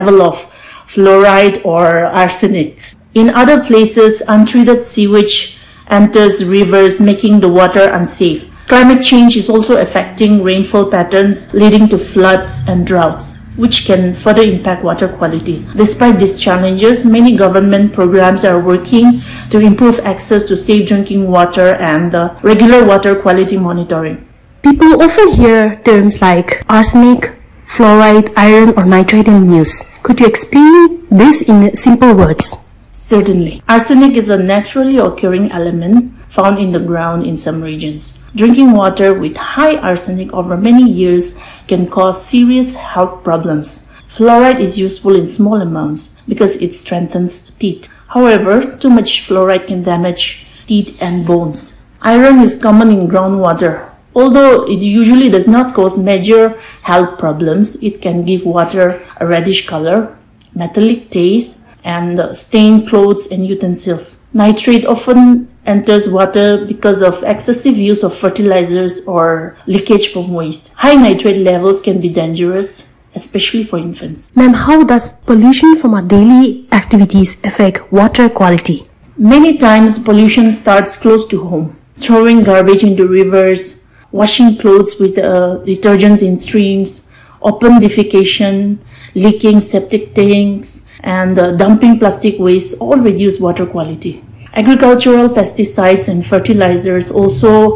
level of fluoride or arsenic. In other places, untreated sewage enters rivers, making the water unsafe. Climate change is also affecting rainfall patterns, leading to floods and droughts, which can further impact water quality. Despite these challenges, many government programs are working to improve access to safe drinking water and regular water quality monitoring. People often hear terms like arsenic, fluoride, iron or nitrate in the news. Could you explain this in simple words? Certainly. Arsenic is a naturally occurring element found in the ground in some regions. Drinking water with high arsenic over many years can cause serious health problems. Fluoride is useful in small amounts because it strengthens teeth. However, too much fluoride can damage teeth and bones. Iron is common in groundwater. Although it usually does not cause major health problems, it can give water a reddish color, metallic taste, and stain clothes and utensils. Nitrate often enters water because of excessive use of fertilizers or leakage from waste. High nitrate levels can be dangerous, especially for infants. Ma'am, how does pollution from our daily activities affect water quality? Many times pollution starts close to home. Throwing garbage into rivers, washing clothes with detergents in streams, open defecation, leaking septic tanks, and dumping plastic waste all reduce water quality. Agricultural pesticides and fertilizers also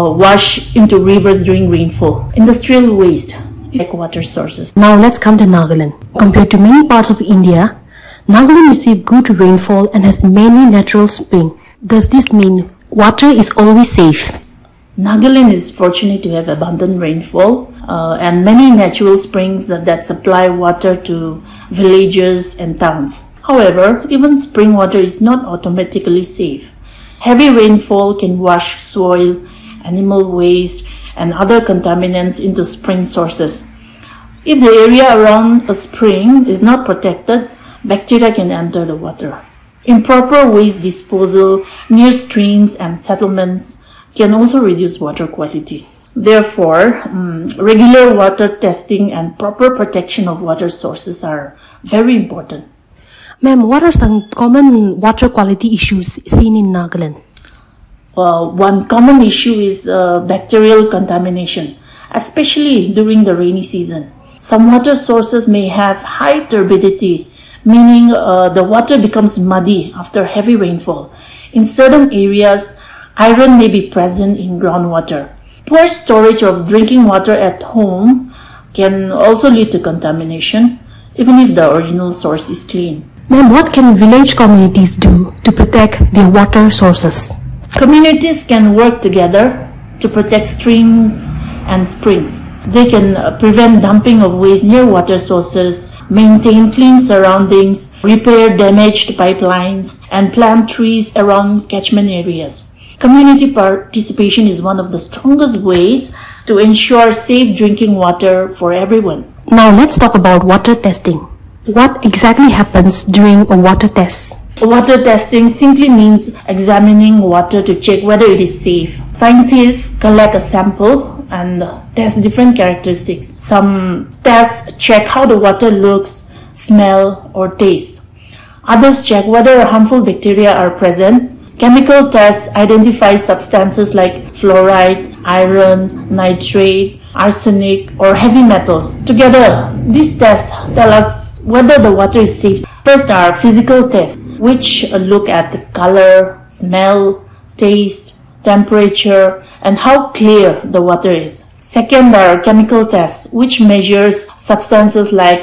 wash into rivers during rainfall. Industrial waste like water sources. Now let's come to Nagaland. Compared to many parts of India, Nagaland receives good rainfall and has many natural springs. Does this mean water is always safe? Nagaland is fortunate to have abundant rainfall and many natural springs that supply water to villages and towns. However, even spring water is not automatically safe. Heavy rainfall can wash soil, animal waste, and other contaminants into spring sources. If the area around a spring is not protected, bacteria can enter the water. Improper waste disposal near streams and settlements can also reduce water quality. Therefore, regular water testing and proper protection of water sources are very important. Ma'am, what are some common water quality issues seen in Nagaland? One common issue is bacterial contamination, especially during the rainy season. Some water sources may have high turbidity, meaning the water becomes muddy after heavy rainfall. In certain areas, iron may be present in groundwater. Poor storage of drinking water at home can also lead to contamination, even if the original source is clean. Ma'am, what can village communities do to protect their water sources? Communities can work together to protect streams and springs. They can prevent dumping of waste near water sources, maintain clean surroundings, repair damaged pipelines, and plant trees around catchment areas. Community participation is one of the strongest ways to ensure safe drinking water for everyone. Now let's talk about water testing. What exactly happens during a water test? Water testing simply means examining water to check whether it is safe. Scientists collect a sample and test different characteristics. Some tests check how the water looks, smell, or tastes. Others check whether harmful bacteria are present. Chemical tests identify substances like fluoride, iron, nitrate, arsenic, or heavy metals. Together, these tests tell us whether the water is safe. First are physical tests, which look at the color, smell, taste, temperature, and how clear the water is. Second are chemical tests, which measures substances like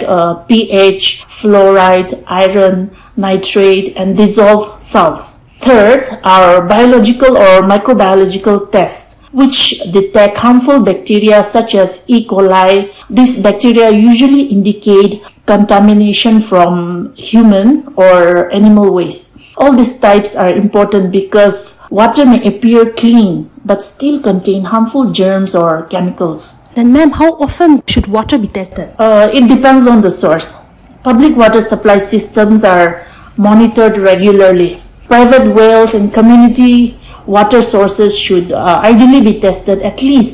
pH, fluoride, iron, nitrate, and dissolved salts. Third are biological or microbiological tests, which detect harmful bacteria such as E. coli. These bacteria usually indicate contamination from human or animal waste. All these types are important because water may appear clean but still contain harmful germs or chemicals. Then ma'am, how often should water be tested? It depends on the source. Public water supply systems are monitored regularly. Private wells and community water sources should ideally be tested at least